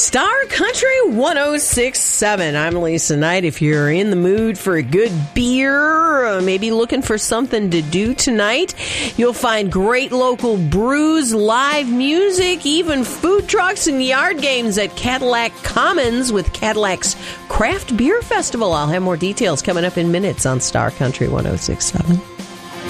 Star Country 106.7. I'm Lisa Knight. If you're in the mood for a good beer, maybe looking for something to do tonight, you'll find great local brews, live music, even food trucks and yard games at Cadillac Commons with Cadillac's Craft Beer Festival. I'll have more details coming up in minutes on Star Country 106.7.